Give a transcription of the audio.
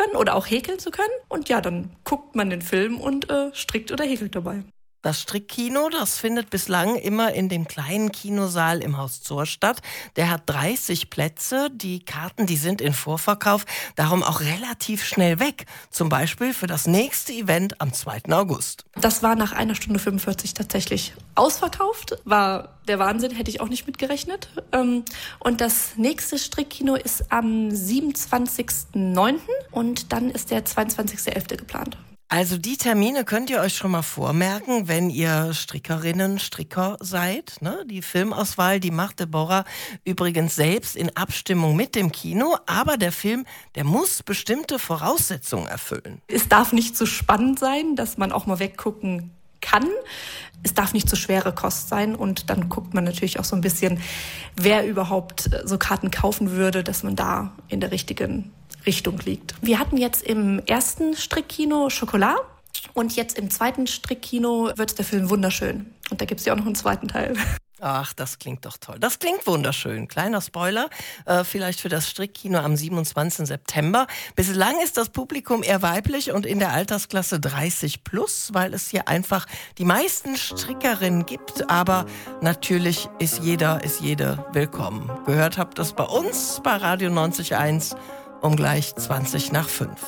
können oder auch häkeln zu können. Und ja, dann guckt man den Film und strickt oder häkelt dabei. Das Strickkino, das findet bislang immer in dem kleinen Kinosaal im Haus Zohr statt. Der hat 30 Plätze. Die Karten, die sind in Vorverkauf, darum auch relativ schnell weg. Zum Beispiel für das nächste Event am 2. August. Das war nach 1 Stunde 45 tatsächlich ausverkauft. War der Wahnsinn, hätte ich auch nicht mitgerechnet. Und das nächste Strickkino ist am 27.09. und dann ist der 22.11. geplant. Also die Termine könnt ihr euch schon mal vormerken, wenn ihr Strickerinnen, Stricker seid. Ne? Die Filmauswahl, die macht Deborah übrigens selbst in Abstimmung mit dem Kino. Aber der Film, der muss bestimmte Voraussetzungen erfüllen. Es darf nicht zu spannend sein, dass man auch mal weggucken kann. Es darf nicht zu schwere Kost sein. Und dann guckt man natürlich auch so ein bisschen, wer überhaupt so Karten kaufen würde, dass man da in der richtigen Richtung liegt. Wir hatten jetzt im ersten Strickkino Schokolade und jetzt im zweiten Strickkino wird der Film wunderschön. Und da gibt es ja auch noch einen zweiten Teil. Ach, das klingt doch toll. Das klingt wunderschön. Kleiner Spoiler, vielleicht für das Strickkino am 27. September. Bislang ist das Publikum eher weiblich und in der Altersklasse 30+, weil es hier einfach die meisten Strickerinnen gibt. Aber natürlich ist jede willkommen. Gehört habt ihr es bei uns, bei Radio 90.1 um gleich 5:20.